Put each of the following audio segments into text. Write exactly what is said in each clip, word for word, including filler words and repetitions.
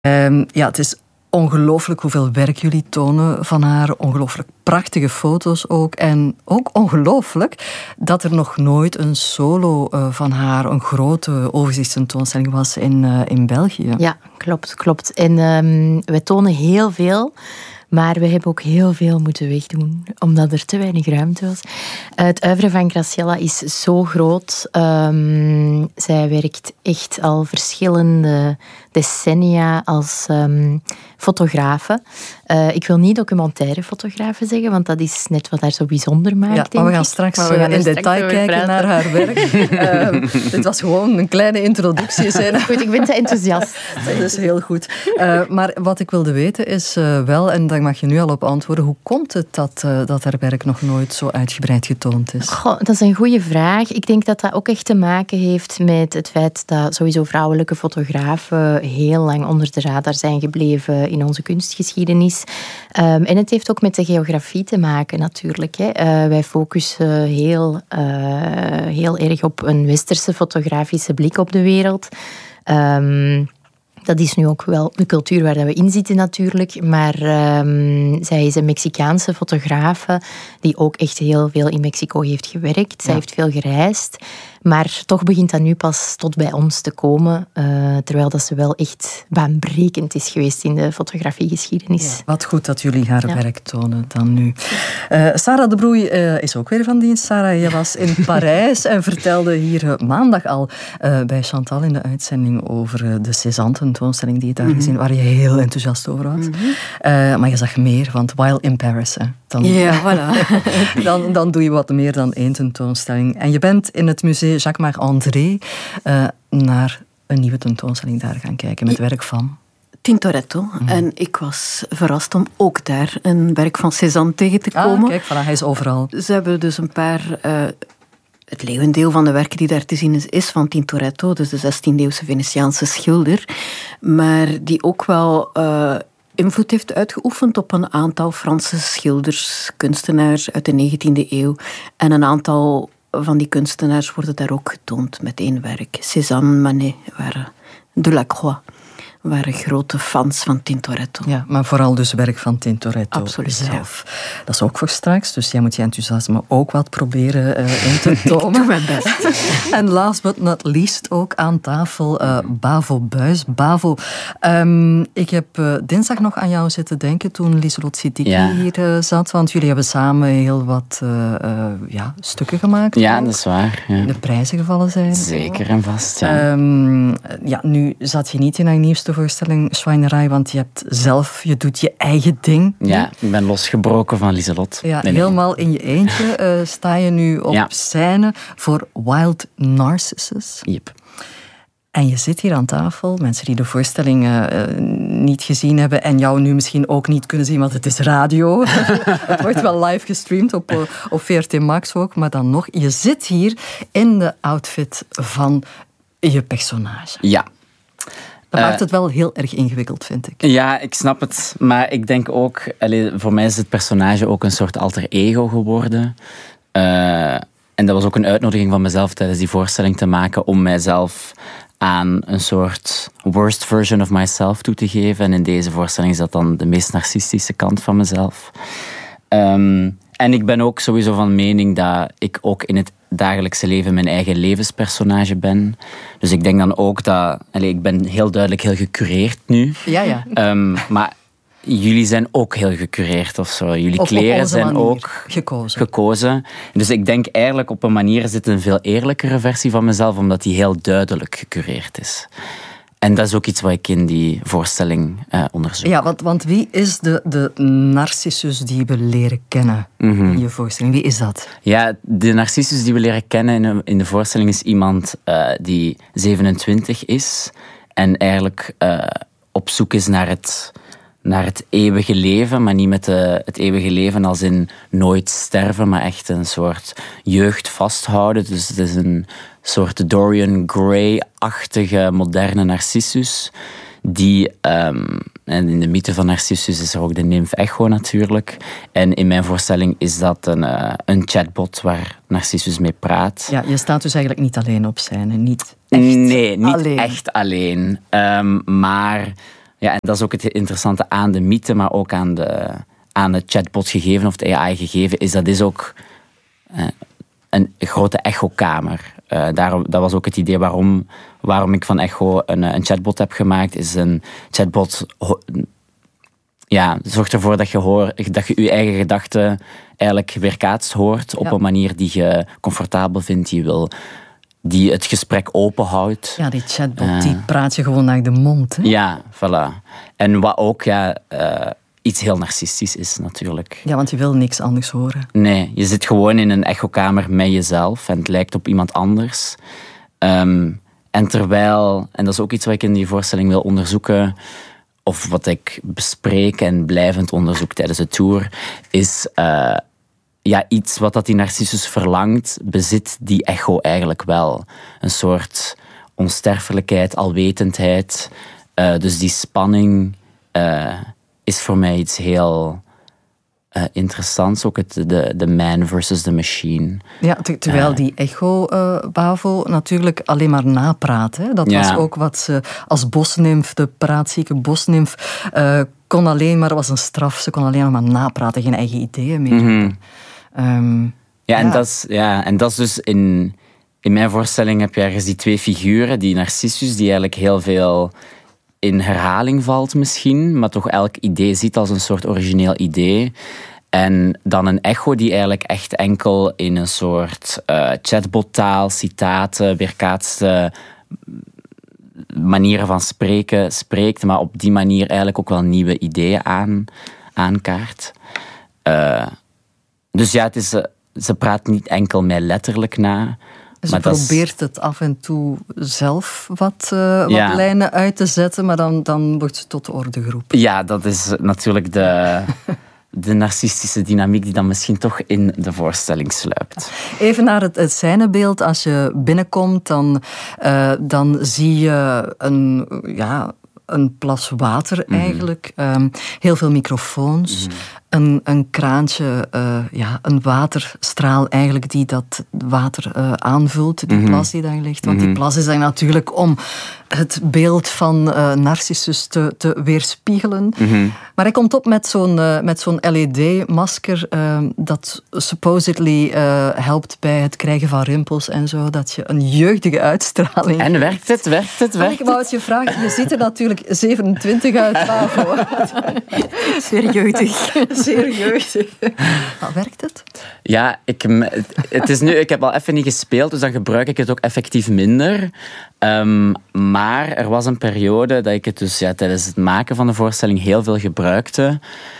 Um, ja, het is ongelooflijk hoeveel werk jullie tonen van haar. Ongelooflijk prachtige foto's ook. En ook ongelooflijk dat er nog nooit een solo uh, van haar, een grote overzichtstentoonstelling was in, uh, in België. Ja, klopt, klopt. En um, wij tonen heel veel. Maar we hebben ook heel veel moeten wegdoen, omdat er te weinig ruimte was. Het oeuvre van Graciela is zo groot. Um, zij werkt echt al verschillende decennia als um, fotografe. Uh, ik wil niet documentaire fotografe zeggen, want dat is net wat haar zo bijzonder maakt. Ja, maar we gaan straks we gaan in detail kijken praten. Naar haar werk. uh, dit was gewoon een kleine introductie. Goed, ik ben te enthousiast. Dat is heel goed. Uh, maar wat ik wilde weten is uh, wel, en daar mag je nu al op antwoorden, hoe komt het dat, uh, dat haar werk nog nooit zo uitgebreid getoond is? Goh, dat is een goede vraag. Ik denk dat dat ook echt te maken heeft met het feit dat sowieso vrouwelijke fotografen heel lang onder de radar zijn gebleven in onze kunstgeschiedenis. Um, en het heeft ook met de geografie te maken natuurlijk. Hè. Uh, wij focussen heel, uh, heel erg op een westerse fotografische blik op de wereld. Um, Dat is nu ook wel de cultuur waar we in zitten natuurlijk. Maar um, zij is een Mexicaanse fotografe die ook echt heel veel in Mexico heeft gewerkt. Zij ja. heeft veel gereisd. Maar toch begint dat nu pas tot bij ons te komen. Uh, terwijl dat ze wel echt baanbrekend is geweest in de fotografiegeschiedenis. Ja, wat goed dat jullie haar ja. werk tonen dan nu. Uh, Sarah de Broei uh, is ook weer van dienst. Sarah, je was in Parijs en vertelde hier uh, maandag al uh, bij Chantal in de uitzending over uh, de Cézanne tentoonstelling die je daar mm-hmm. gezien, waar je heel enthousiast over was. Mm-hmm. Uh, maar je zag meer, want while in Paris, hè, dan, ja, voilà. dan, dan doe je wat meer dan één tentoonstelling. En je bent in het museum Jacques-Marc-André uh, naar een nieuwe tentoonstelling daar gaan kijken met werk van Tintoretto. Mm. En ik was verrast om ook daar een werk van Cézanne tegen te komen. Ah, kijk, voilà, hij is overal. Ze hebben dus een paar... Uh, het leeuwendeel van de werken die daar te zien is, is van Tintoretto, dus de zestiende-eeuwse Venetiaanse schilder, maar die ook wel uh, invloed heeft uitgeoefend op een aantal Franse schilders, kunstenaars uit de negentiende eeuw. En een aantal van die kunstenaars worden daar ook getoond met één werk. Cézanne, Manet, waren Delacroix. waren grote fans van Tintoretto. Ja, maar vooral dus werk van Tintoretto Absoluut, zelf. Ja. Dat is ook voor straks, dus jij moet je enthousiasme ook wat proberen uh, in te tonen. Ik doe mijn best. En last but not least ook aan tafel uh, Bavo Buijs. Bavo, um, ik heb uh, dinsdag nog aan jou zitten denken toen Lieselot Siddiqui ja. hier uh, zat, want jullie hebben samen heel wat uh, uh, ja, stukken gemaakt. Ja, ook. Dat is waar. Ja. De prijzen gevallen zijn. Zeker en vast, ja. Um, ja, nu zat je niet in haar nieuwste voorstelling Schweinerij, want je hebt zelf, je doet je eigen ding. Ja, ik ben losgebroken van Lieselot. Ja, nee, helemaal nee. in je eentje uh, sta je nu op ja. scène voor Wild Narcissus. Yep. En je zit hier aan tafel, mensen die de voorstelling uh, niet gezien hebben en jou nu misschien ook niet kunnen zien, want het is radio. Het wordt wel live gestreamd op, op V R T Max ook, maar dan nog, je zit hier in de outfit van je personage. Ja. Dat maakt het wel heel erg ingewikkeld, vind ik. Ja, ik snap het. Maar ik denk ook... Allez, voor mij is het personage ook een soort alter ego geworden. Uh, en dat was ook een uitnodiging van mezelf tijdens die voorstelling te maken om mijzelf aan een soort worst version of myself toe te geven. En in deze voorstelling is dat dan de meest narcistische kant van mezelf. Um, en ik ben ook sowieso van mening dat ik ook in het dagelijkse leven mijn eigen levenspersonage ben. Dus ik denk dan ook dat... Allez, ik ben heel duidelijk heel gecureerd nu. Ja, ja. Um, maar jullie zijn ook heel gecureerd of zo. Jullie op, kleren op zijn ook gekozen. gekozen. Dus ik denk eigenlijk op een manier is dit een veel eerlijkere versie van mezelf, omdat die heel duidelijk gecureerd is. En dat is ook iets wat ik in die voorstelling uh, onderzoek. Ja, want, want wie is de, de Narcissus die we leren kennen mm-hmm. in je voorstelling? Wie is dat? Ja, de Narcissus die we leren kennen in de, in de voorstelling is iemand uh, die zevenentwintig is en eigenlijk uh, op zoek is naar het, naar het eeuwige leven, maar niet met de, het eeuwige leven als in nooit sterven, maar echt een soort jeugd vasthouden. Dus het is een soort Dorian Gray-achtige moderne Narcissus. Die, um, en in de mythe van Narcissus is er ook de nymf Echo natuurlijk. En in mijn voorstelling is dat een, uh, een chatbot waar Narcissus mee praat. Ja, je staat dus eigenlijk niet alleen op scène, niet echt Nee, niet alleen. echt alleen. Um, maar ja, en dat is ook het interessante aan de mythe, maar ook aan, de, aan het chatbot gegeven of het A I gegeven, is dat is ook uh, een grote echokamer. Uh, daarom, dat was ook het idee waarom, waarom ik van Echo een, een chatbot heb gemaakt. Is een chatbot ja, zorgt ervoor dat je, hoor, dat je je eigen gedachten eigenlijk weerkaatst hoort op ja. een manier die je comfortabel vindt, die, wil, die het gesprek openhoudt. Ja, die chatbot, uh, die praat je gewoon naar de mond. Hè? Ja, voilà. En wat ook ja, uh, iets heel narcistisch is natuurlijk. Ja, want je wil niks anders horen. Nee, je zit gewoon in een echokamer met jezelf en het lijkt op iemand anders. Um, en terwijl, en dat is ook iets wat ik in die voorstelling wil onderzoeken, of wat ik bespreek en blijvend onderzoek tijdens de tour, is uh, ja, iets wat dat die Narcissus verlangt, bezit die echo eigenlijk wel. Een soort onsterfelijkheid, alwetendheid. Uh, dus die spanning uh, is voor mij iets heel uh, interessants. Ook het, de, de man versus the machine. Ja, ter, terwijl uh, die echo, uh, Bavo, natuurlijk alleen maar napraat. Hè? Dat ja. was ook wat ze als bosnimf, de praatzieke bosnimf, uh, kon alleen maar, was een straf. Ze kon alleen maar napraten, geen eigen ideeën meer. Mm-hmm. Um, ja, en ja. dat is, ja, en dat is dus in, in mijn voorstelling heb je ergens die twee figuren, die Narcissus, die eigenlijk heel veel in herhaling valt misschien, maar toch elk idee ziet als een soort origineel idee. En dan een echo die eigenlijk echt enkel in een soort uh, chatbottaal, citaten, weerkaatste manieren van spreken spreekt, maar op die manier eigenlijk ook wel nieuwe ideeën aan, aankaart. Uh, dus ja, het is, uh, ze praat niet enkel mij letterlijk na. Ze probeert het af en toe zelf wat, uh, wat ja. lijnen uit te zetten, maar dan, dan wordt ze tot de orde geroepen. Ja, dat is natuurlijk de, de narcistische dynamiek die dan misschien toch in de voorstelling sluipt. Even naar het, het scènebeeld. Als je binnenkomt, dan, uh, dan zie je een, ja, een plas water eigenlijk. Mm-hmm. Um, heel veel microfoons. Mm-hmm. Een, een kraantje, uh, ja, een waterstraal eigenlijk die dat water uh, aanvult, die mm-hmm. plas die daar ligt. Want mm-hmm. die plas is dan natuurlijk om het beeld van uh, Narcissus te, te weerspiegelen. Mm-hmm. Maar hij komt op met zo'n, uh, met zo'n L E D-masker uh, dat supposedly uh, helpt bij het krijgen van rimpels en zo, dat je een jeugdige uitstraling En werkt het, werkt het, werkt Ik wou het je vragen, je ziet er natuurlijk zevenentwintig uit, Pavo. Zeer jeugdig. Zeer jeugdig. Maar werkt het? Ja, ik, het is nu, ik heb al even niet gespeeld, dus dan gebruik ik het ook effectief minder. Um, maar er was een periode dat ik het dus ja, tijdens het maken van de voorstelling heel veel gebruikte.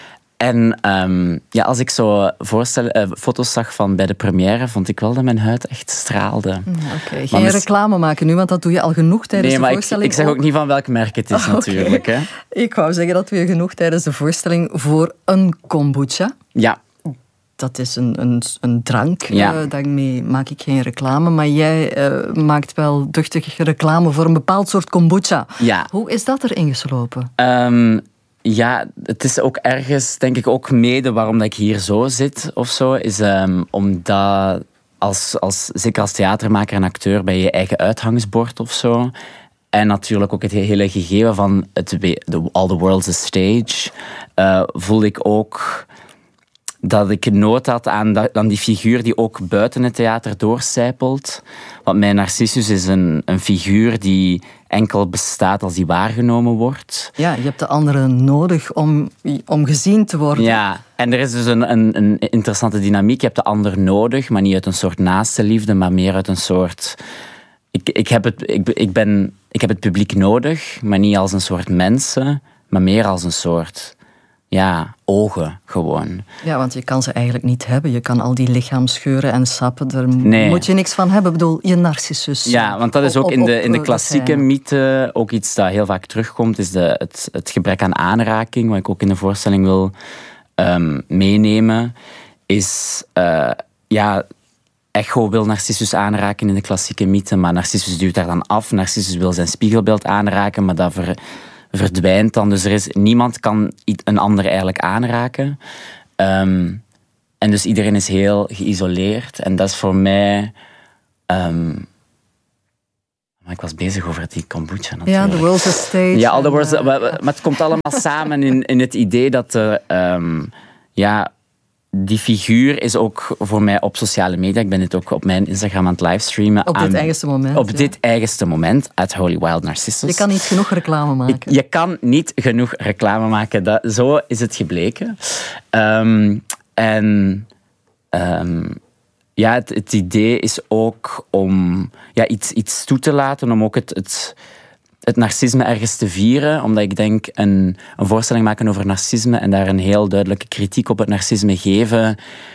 En um, ja, als ik zo voorstel, uh, foto's zag van bij de première, vond ik wel dat mijn huid echt straalde. Oké, okay. Geen mis... reclame maken nu, want dat doe je al genoeg tijdens nee, de voorstelling. Ik, ik zeg ook niet van welk merk het is, oh, natuurlijk. Okay. Hè. Ik wou zeggen dat we je genoeg tijdens de voorstelling voor een kombucha. Ja. Dat is een, een, een drank, ja. uh, daarmee maak ik geen reclame. Maar jij uh, maakt wel duchtig reclame voor een bepaald soort kombucha. Ja. Hoe is dat erin geslopen? Um, ja, het is ook ergens, denk ik, ook mede waarom dat ik hier zo zit of zo, is um, omdat, als, als, zeker als theatermaker en acteur, bij je eigen uithangsbord of zo. En natuurlijk ook het hele gegeven van het, the, all the world's a stage, uh, voelde ik ook dat ik nood had aan, aan die figuur die ook buiten het theater doorcijpelt. Want mijn Narcissus is een, een figuur die enkel bestaat als die waargenomen wordt. Ja, je hebt de anderen nodig om, om gezien te worden. Ja, en er is dus een, een, een interessante dynamiek. Je hebt de ander nodig, maar niet uit een soort naaste liefde, maar meer uit een soort... Ik, ik, heb het, ik, ik, ben, ik heb het publiek nodig, maar niet als een soort mensen, maar meer als een soort... Ja, ogen gewoon. Ja, want je kan ze eigenlijk niet hebben. Je kan al die lichaamsgeuren en sappen, daar nee. moet je niks van hebben. Ik bedoel, je Narcissus. Ja, want dat is ook op, in, de, in de klassieke mythe ook iets dat heel vaak terugkomt, is de, het, het gebrek aan aanraking, wat ik ook in de voorstelling wil um, meenemen, is... Uh, ja, Echo wil Narcissus aanraken in de klassieke mythe, maar Narcissus duwt daar dan af. Narcissus wil zijn spiegelbeeld aanraken, maar dat ver, verdwijnt dan. Dus er is, niemand kan een ander eigenlijk aanraken. Um, en dus iedereen is heel geïsoleerd. En dat is voor mij... Um, Maar ik was bezig over die kombucha natuurlijk. Ja, The World's a Stage. Ja, all the world's, en, uh, maar het komt allemaal samen in, in het idee dat de, um, ja, die figuur is ook voor mij op sociale media. Ik ben dit ook op mijn Instagram aan het livestreamen. Op dit aan, eigenste moment. Op ja. dit eigenste moment, at Holy Wild Narcissus. Je kan niet genoeg reclame maken. Ik, je kan niet genoeg reclame maken. Dat, zo is het gebleken. Um, en... Um, Ja, het, het idee is ook om ja, iets, iets toe te laten, om ook het, het, het narcisme ergens te vieren. Omdat ik denk, een, een voorstelling maken over narcisme en daar een heel duidelijke kritiek op het narcisme geven,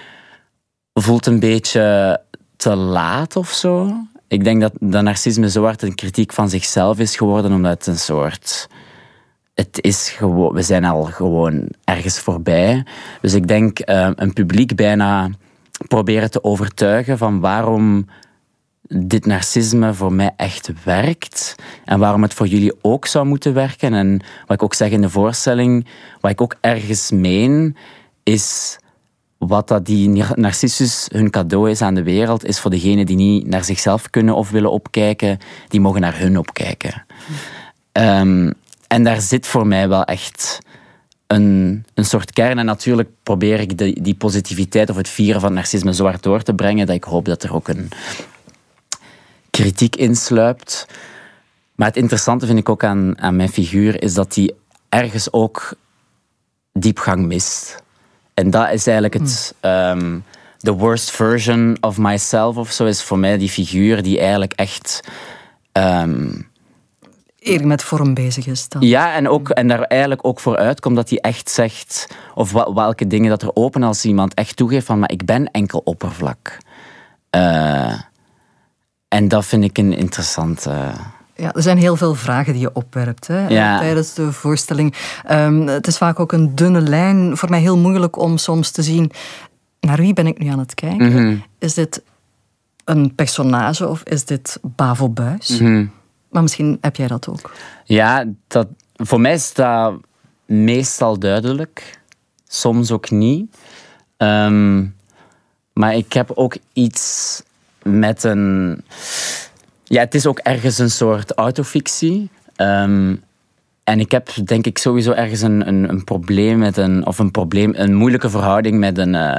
voelt een beetje te laat of zo. Ik denk dat, dat narcisme zo hard een kritiek van zichzelf is geworden, omdat het een soort... Het is gewoon... We zijn al gewoon ergens voorbij. Dus ik denk, uh, een publiek bijna... proberen te overtuigen van waarom dit narcisme voor mij echt werkt en waarom het voor jullie ook zou moeten werken. En wat ik ook zeg in de voorstelling, wat ik ook ergens meen, is wat dat die narcissus hun cadeau is aan de wereld, is voor degenen die niet naar zichzelf kunnen of willen opkijken, die mogen naar hun opkijken. Um, en daar zit voor mij wel echt... Een, een soort kern. En natuurlijk probeer ik de, die positiviteit of het vieren van narcisme zo hard door te brengen dat ik hoop dat er ook een kritiek insluipt. Maar het interessante vind ik ook aan, aan mijn figuur is dat die ergens ook diepgang mist. En dat is eigenlijk het... Um, the worst version of myself of zo is voor mij die figuur die eigenlijk echt... Um, Eerder met vorm bezig is dan. Ja, en, ook, en daar eigenlijk ook voor uitkomt dat hij echt zegt, of welke dingen dat er open als iemand echt toegeeft van, maar ik ben enkel oppervlak. Uh, en dat vind ik een interessante... Ja, er zijn heel veel vragen die je opwerpt hè, ja. tijdens de voorstelling. Um, het is vaak ook een dunne lijn. Voor mij heel moeilijk om soms te zien, naar wie ben ik nu aan het kijken? Mm-hmm. Is dit een personage of is dit Bavo Buys? Mm-hmm. Maar misschien heb jij dat ook. Ja, dat, voor mij is dat meestal duidelijk. Soms ook niet. Um, maar ik heb ook iets met een... Ja, het is ook ergens een soort autofictie. Um, en ik heb denk ik sowieso ergens een, een, een probleem met een... Of een probleem, een moeilijke verhouding met een... Uh,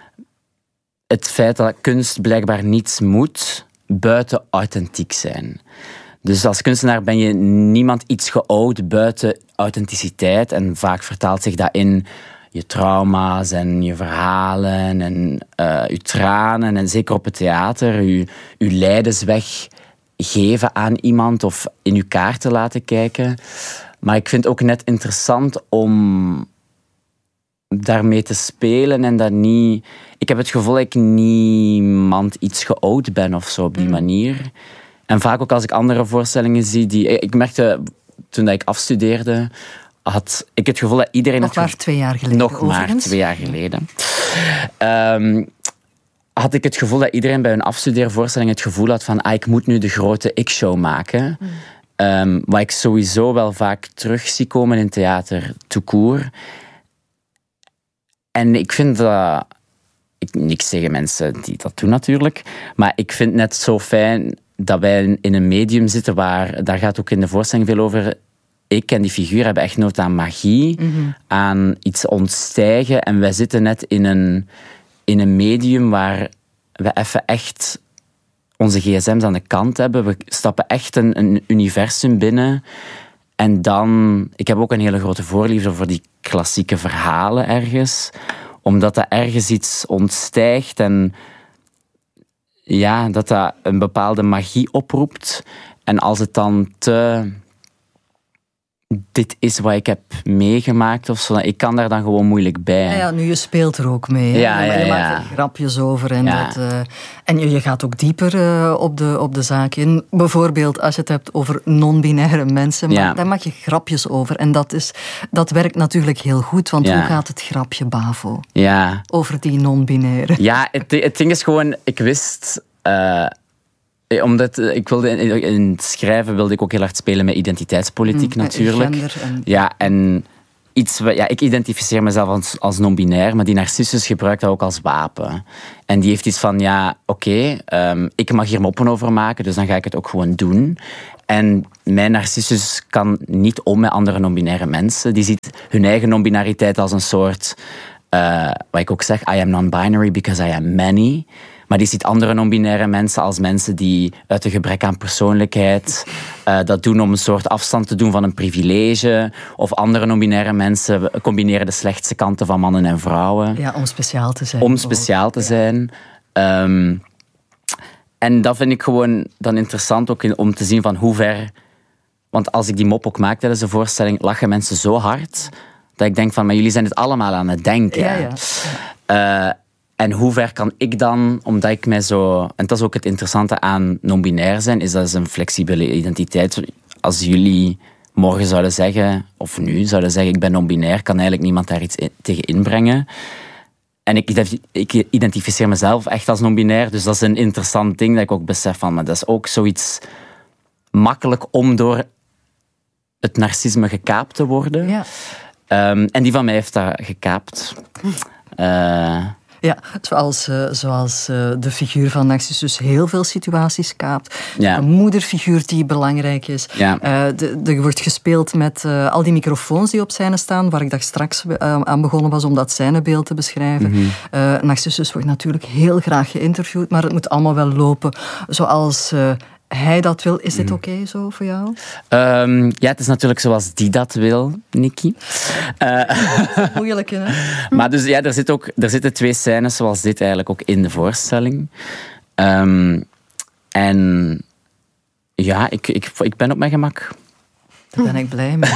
het feit dat kunst blijkbaar niets moet buiten authentiek zijn. Dus als kunstenaar ben je niemand iets geoud buiten authenticiteit. En vaak vertaalt zich dat in je trauma's en je verhalen en uh, je tranen. En zeker op het theater, je, je lijdensweg geven aan iemand of in je kaarten laten kijken. Maar ik vind het ook net interessant om daarmee te spelen en dat niet... Ik heb het gevoel dat ik niemand iets geoud ben of zo op die mm. manier. En vaak ook als ik andere voorstellingen zie die... Ik merkte, toen ik afstudeerde, had ik het gevoel dat iedereen... Nog maar twee jaar geleden. Nog maar twee jaar geleden. Um, had ik het gevoel dat iedereen bij een afstudeervoorstelling het gevoel had van ah, ik moet nu de grote ik-show maken. Mm. Um, wat ik sowieso wel vaak terug zie komen in theater tout court. En ik vind dat... Ik, niks tegen mensen die dat doen natuurlijk. Maar ik vind net zo fijn dat wij in een medium zitten waar... Daar gaat ook in de voorstelling veel over... Ik en die figuur hebben echt nood aan magie. Mm-hmm. Aan iets ontstijgen. En wij zitten net in een, in een medium waar we even echt onze gsm's aan de kant hebben. We stappen echt een, een universum binnen. En dan... Ik heb ook een hele grote voorliefde voor die klassieke verhalen ergens. Omdat dat ergens iets ontstijgt en ja, dat dat een bepaalde magie oproept. En als het dan te... Dit is wat ik heb meegemaakt of zo. Ik kan daar dan gewoon moeilijk bij. Ja, ja, nu je speelt er ook mee. Ja, ja, je ja. maakt er grapjes over. En, ja. dat, uh, en je, je gaat ook dieper uh, op, de, op de zaak in. Bijvoorbeeld als je het hebt over non-binaire mensen. Maar ja. daar maak je grapjes over. En dat, is, dat werkt natuurlijk heel goed. Want ja. hoe gaat het grapje, Bavo? Ja. Over die non-binaire. Ja, het, het ding is gewoon... Ik wist... Uh, Omdat ik wilde in, in het schrijven wilde ik ook heel hard spelen met identiteitspolitiek mm, natuurlijk. Gender en... Ja, en iets... Ja, ik identificeer mezelf als, als non-binair, maar die Narcissus gebruikt dat ook als wapen. En die heeft iets van, ja, oké, okay, um, ik mag hier moppen over maken, dus dan ga ik het ook gewoon doen. En mijn Narcissus kan niet om met andere non-binaire mensen. Die ziet hun eigen non-binariteit als een soort... Uh, wat ik ook zeg, I am non-binary because I am many. Maar die ziet andere non-binaire mensen als mensen die uit een gebrek aan persoonlijkheid uh, dat doen om een soort afstand te doen van een privilege. Of andere non-binaire mensen combineren de slechtste kanten van mannen en vrouwen. Ja, om speciaal te zijn. Om speciaal te zijn. Ja. Um, en dat vind ik gewoon dan interessant ook in, om te zien van hoe ver... Want als ik die mop ook maak tijdens de voorstelling, lachen mensen zo hard dat ik denk van, maar jullie zijn het allemaal aan het denken. Ja, ja. Uh, en hoe ver kan ik dan, omdat ik mij zo... En dat is ook het interessante aan non-binair zijn, is dat is een flexibele identiteit. Als jullie morgen zouden zeggen, of nu zouden zeggen, ik ben non-binair, kan eigenlijk niemand daar iets in, tegen inbrengen. En ik, ik identificeer mezelf echt als non-binair, dus dat is een interessant ding dat ik ook besef van, maar dat is ook zoiets makkelijk om door het narcisme gekaapt te worden. Ja. Um, en die van mij heeft dat gekaapt. Uh, Ja, zoals, uh, zoals uh, de figuur van Narcissus heel veel situaties kaapt. Ja. Een moederfiguur die belangrijk is. Ja. Uh, de, de wordt gespeeld met uh, al die microfoons die op scène staan, waar ik daar straks uh, aan begonnen was om dat scènebeeld te beschrijven. Mm-hmm. uh, Narcissus wordt natuurlijk heel graag geïnterviewd, maar het moet allemaal wel lopen zoals... Uh, hij dat wil. Is dit oké okay zo voor jou? Um, ja, het is natuurlijk zoals die dat wil, Nikki. Uh, Moeilijk, hè? Maar dus ja, er, zit ook, er zitten twee scènes zoals dit eigenlijk ook in de voorstelling. Um, en ja, ik, ik, ik ben op mijn gemak. Daar ben ik blij mee.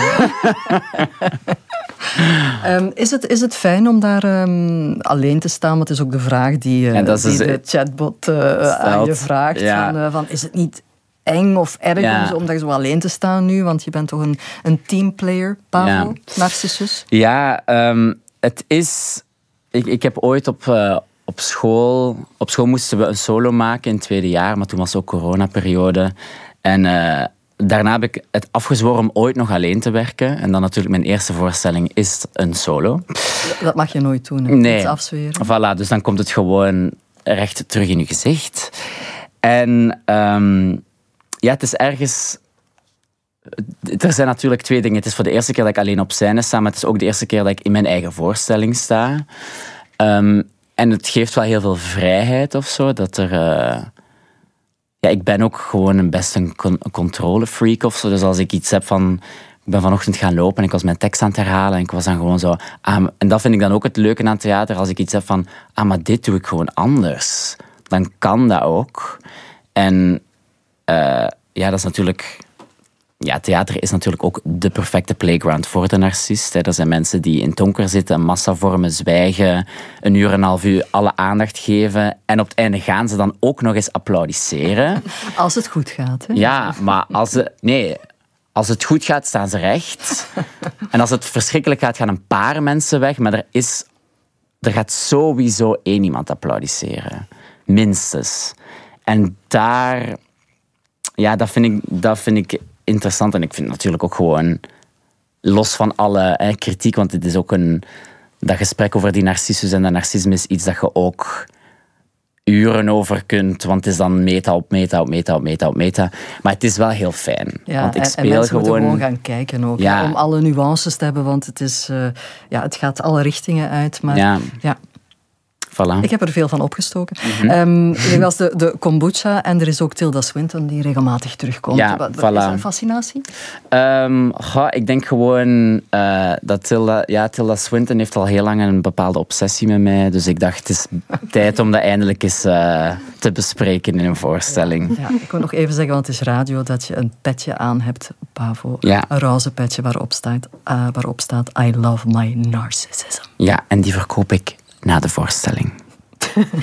um, is, het, is het fijn om daar um, alleen te staan? Want het is ook de vraag die, uh, ja, die de chatbot uh, aan je vraagt. Ja. Van, uh, van, is het niet eng of erg ja. om daar zo alleen te staan nu? Want je bent toch een, een teamplayer, Pavo, ja. Narcissus? Ja, um, het is... Ik, ik heb ooit op... Uh, Op school, op school moesten we een solo maken in het tweede jaar, maar toen was ook coronaperiode. En uh, daarna heb ik het afgezworen om ooit nog alleen te werken. En dan natuurlijk mijn eerste voorstelling is een solo. Dat mag je nooit doen, hè? Nee. Iets afzweren. Voilà, dus dan komt het gewoon recht terug in je gezicht. En um, ja, het is ergens... Er zijn natuurlijk twee dingen. Het is voor de eerste keer dat ik alleen op scène sta, maar het is ook de eerste keer dat ik in mijn eigen voorstelling sta. Um, En het geeft wel heel veel vrijheid of zo. Dat er, uh... ja, ik ben ook gewoon een best een, con- een controlefreak of zo. Dus als ik iets heb van... Ik ben vanochtend gaan lopen en ik was mijn tekst aan het herhalen. En ik was dan gewoon zo... Ah, en dat vind ik dan ook het leuke aan theater. Als ik iets heb van... Ah, maar dit doe ik gewoon anders. Dan kan dat ook. En uh, ja, dat is natuurlijk... Ja, theater is natuurlijk ook de perfecte playground voor de narcist. Er zijn mensen die in het donker zitten, massa vormen, zwijgen, een uur en een half uur alle aandacht geven. En op het einde gaan ze dan ook nog eens applaudisseren. Als het goed gaat, hè? Ja, maar als, ze, nee, als het goed gaat, staan ze recht. En als het verschrikkelijk gaat, gaan een paar mensen weg. Maar er, is, er gaat sowieso één iemand applaudisseren. Minstens. En daar... Ja, dat vind ik... Dat vind ik interessant. En ik vind natuurlijk ook gewoon, los van alle hè, kritiek, want het is ook een, dat gesprek over die narcissus en dat narcisme is iets dat je ook uren over kunt, want het is dan meta op meta op meta op meta op meta. Maar het is wel heel fijn. Ja, want ik en, speel en mensen gewoon... moeten gewoon gaan kijken ook, ja. om alle nuances te hebben, want het, is, uh, ja, het gaat alle richtingen uit. Maar ja. ja. Voilà. Ik heb er veel van opgestoken. Mm-hmm. Um, er was de, de kombucha en er is ook Tilda Swinton die regelmatig terugkomt. Ja, wat, voilà. Is dat een fascinatie? Um, goh, ik denk gewoon uh, dat Tilda, ja, Tilda Swinton heeft al heel lang een bepaalde obsessie met mij. Dus ik dacht, het is tijd om dat eindelijk eens uh, te bespreken in een voorstelling. Ja, ik wil nog even zeggen, want het is radio, dat je een petje aan hebt, Pavo. Ja. Een roze petje waarop staat, uh, waarop staat I love my narcissism. Ja, en die verkoop ik na de voorstelling.